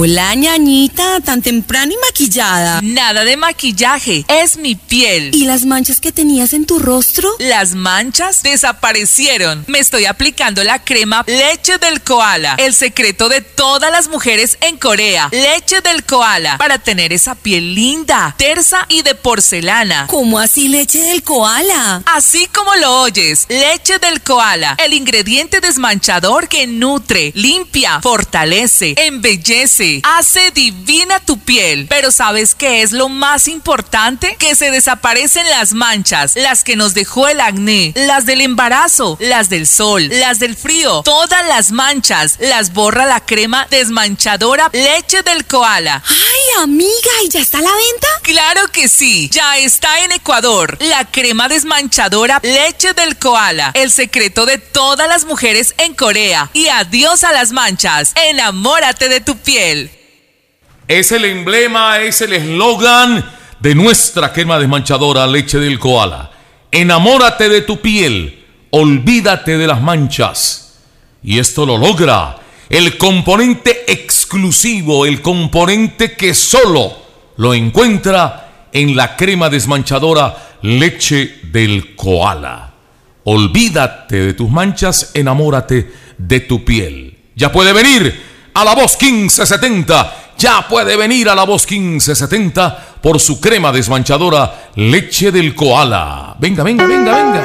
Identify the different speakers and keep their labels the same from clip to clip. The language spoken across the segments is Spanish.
Speaker 1: Hola, ñañita, tan temprano y maquillada.
Speaker 2: Nada de maquillaje, es mi piel.
Speaker 1: ¿Y las manchas que tenías en tu rostro?
Speaker 2: Las manchas desaparecieron. Me estoy aplicando la crema Leche del Koala, el secreto de todas las mujeres en Corea. Leche del Koala, para tener esa piel linda, tersa y de porcelana.
Speaker 1: ¿Cómo así leche del koala?
Speaker 2: Así como lo oyes, Leche del Koala, el ingrediente desmanchador que nutre, limpia, fortalece, embellece, hace divina tu piel. Pero ¿sabes qué es lo más importante? Que se desaparecen las manchas, las que nos dejó el acné, las del embarazo, las del sol, las del frío. Todas las manchas las borra la crema desmanchadora Leche del Koala.
Speaker 1: Ay, amiga, ¿y ya está a la venta?
Speaker 2: Claro que sí, ya está en Ecuador. La crema desmanchadora Leche del Koala, el secreto de todas las mujeres en Corea. Y adiós a las manchas, enamórate de tu piel.
Speaker 3: Es el emblema, es el eslogan de nuestra crema desmanchadora Leche del Koala. Enamórate de tu piel, olvídate de las manchas. Y esto lo logra el componente exclusivo, el componente que solo lo encuentra en la crema desmanchadora Leche del Koala. Olvídate de tus manchas, enamórate de tu piel. Ya puede venir a La Voz 1570. Ya puede venir a La Voz 1570 por su crema desmanchadora Leche del Koala. Venga, venga, venga, venga.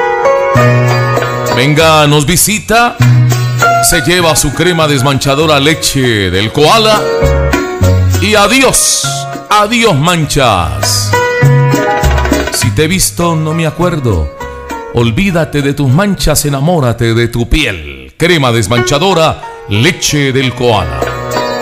Speaker 3: Venga, nos visita. Se lleva su crema desmanchadora Leche del Koala. Y adiós, adiós manchas. Si te he visto no me acuerdo. Olvídate de tus manchas, enamórate de tu piel. Crema desmanchadora Leche del Koala.